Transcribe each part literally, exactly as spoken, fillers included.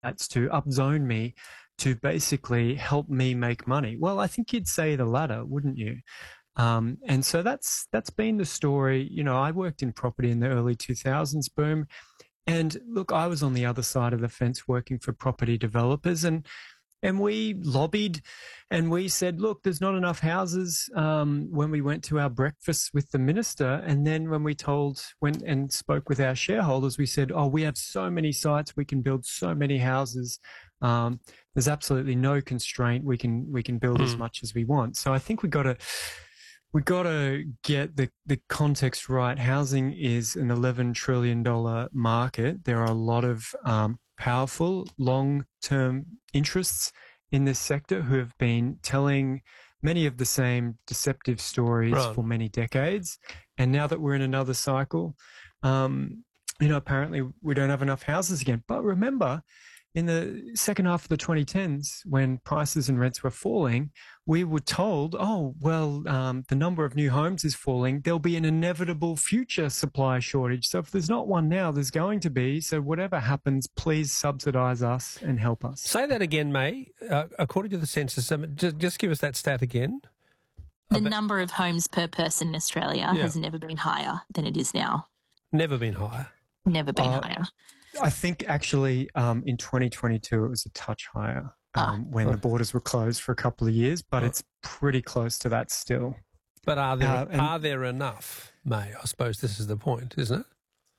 That's to upzone me to basically help me make money. Well, I think you'd say the latter, wouldn't you? Um, and so that's that's been the story. You know, I worked in property in the early two thousands boom. And look, I was on the other side of the fence working for property developers, and and we lobbied and we said, look, there's not enough houses um, when we went to our breakfast with the minister. And then when we told, went and spoke with our shareholders, we said, oh, we have so many sites, we can build so many houses. Um, there's absolutely no constraint. We can we can build mm. as much as we want. So I think we got to we got to get the, the context right. Housing is an eleven trillion dollars market. There are a lot of um, powerful long-term interests in this sector who have been telling many of the same deceptive stories right. for many decades. And now that we're in another cycle, um, you know, apparently we don't have enough houses again. But remember, in the second half of the twenty tens, when prices and rents were falling, we were told, oh, well, um, the number of new homes is falling. There'll be an inevitable future supply shortage. So if there's not one now, there's going to be. So whatever happens, please subsidise us and help us. Say that again, May. Uh, according to the census, um, just, just give us that stat again. The About... number of homes per person in Australia yeah. has never been higher than it is now. Never been higher? Never been uh, higher. I think actually um, in twenty twenty-two it was a touch higher um, oh. when oh. the borders were closed for a couple of years, but oh. it's pretty close to that still. But are there uh, and, are there enough, May? I suppose this is the point, isn't it?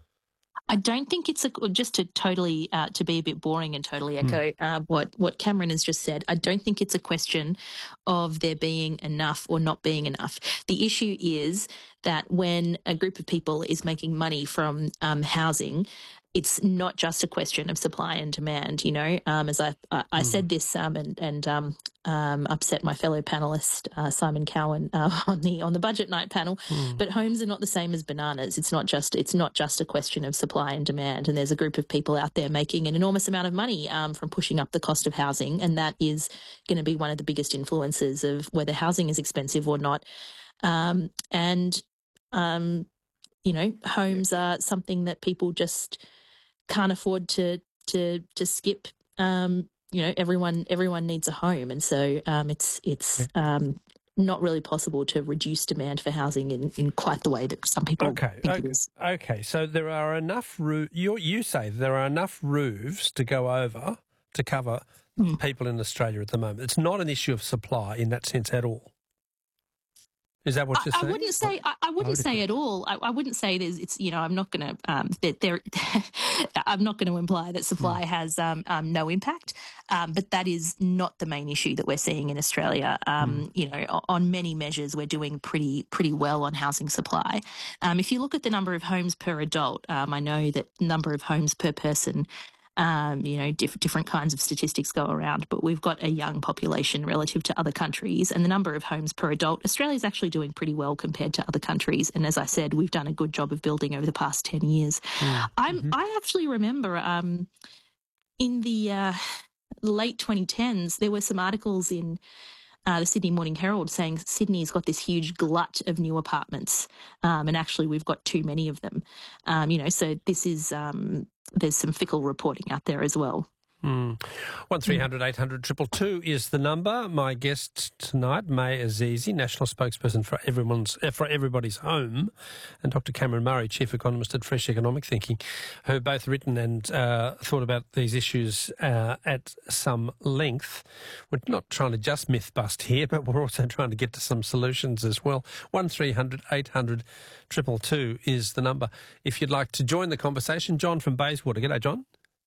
I don't think it's a, just to totally uh, to be a bit boring and totally echo mm. uh, what what Cameron has just said. I don't think it's a question of there being enough or not being enough. The issue is that when a group of people is making money from um, housing, it's not just a question of supply and demand. You know, um, as I I, I mm. said this um, and and um, um, upset my fellow panelist uh, Simon Cowan uh, on the on the budget night panel. Mm. But homes are not the same as bananas. It's not just it's not just a question of supply and demand. And there's a group of people out there making an enormous amount of money um, from pushing up the cost of housing, and that is going to be one of the biggest influences of whether housing is expensive or not. Um, and um, you know, homes are something that people just can't afford to to to skip. Um, you know, everyone everyone needs a home, and so um, it's it's um, not really possible to reduce demand for housing in, in quite the way that some people okay, think okay, it is. Okay, so there are enough roo- you you say there are enough roofs to go over to cover mm. people in Australia at the moment. It's not an issue of supply in that sense at all. Is that what you're I, saying? I wouldn't say. I, I wouldn't say at all. I, I wouldn't say there's. It's you know. I'm not going to. Um, that there. I'm not going to imply that supply has um, um, no impact. Um, but that is not the main issue that we're seeing in Australia. Um, mm. You know, on many measures, we're doing pretty pretty well on housing supply. Um, if you look at the number of homes per adult, um, I know that number of homes per person. Um, you know, diff- different kinds of statistics go around, but we've got a young population relative to other countries, and the number of homes per adult, Australia's actually doing pretty well compared to other countries. And as I said, we've done a good job of building over the past ten years. Mm. I'm, mm-hmm. I actually remember um, in the uh, late twenty tens, there were some articles in Uh, the Sydney Morning Herald saying Sydney's got this huge glut of new apartments, um, and actually we've got too many of them. Um, you know, so this is um, there's some fickle reporting out there as well. Mm. one three hundred eight hundred two two two is the number. My guest tonight, May Azizi, National Spokesperson for everyone's for everybody's home, and Doctor Cameron Murray, Chief Economist at Fresh Economic Thinking, who have both written and uh, thought about these issues uh, at some length. We're not trying to just myth bust here, but we're also trying to get to some solutions as well. one three hundred eight hundred two two two is the number. If you'd like to join the conversation, John from Bayswater. G'day, John.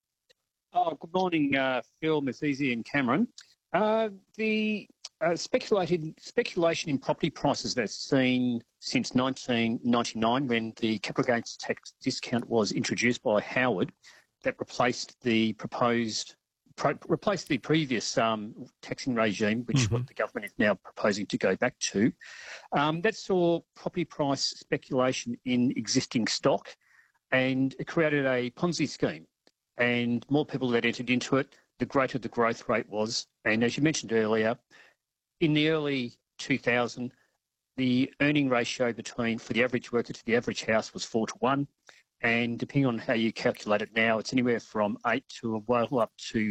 Oh, good morning, uh, Phil, Miss Easy and Cameron. Uh, the uh, speculated, speculation in property prices that's seen since nineteen ninety-nine when the capital gains tax discount was introduced by Howard that replaced the proposed, pro- replaced the previous um, taxing regime, which mm-hmm. what the government is now proposing to go back to. Um, that saw property price speculation in existing stock, and it created a Ponzi scheme. And more people that entered into it, the greater the growth rate was. And as you mentioned earlier, in the early two thousands, the earning ratio between for the average worker to the average house was four to one. And depending on how you calculate it now, it's anywhere from eight to well up to